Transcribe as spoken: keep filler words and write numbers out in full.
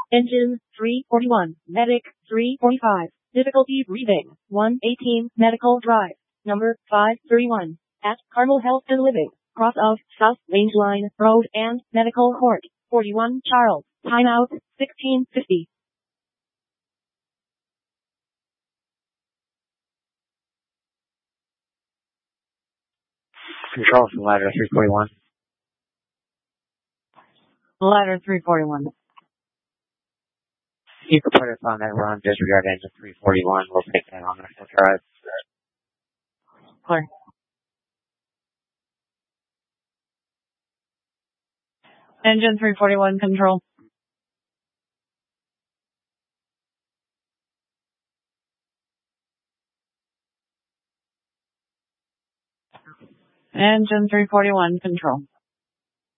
Engine three forty-one, Medic three forty-five, difficulty breathing, one eighteen, Medical Drive, number five thirty-one, at Carmel Health and Living, cross of South Range Line Road and Medical Court, forty-one Charles, timeout, sixteen fifty. Control from ladder three forty-one. Ladder three forty-one. You can put us on that run, disregard engine three forty-one. We'll take that on our drive. Clear. Engine three forty-one, control. Engine three forty-one, control.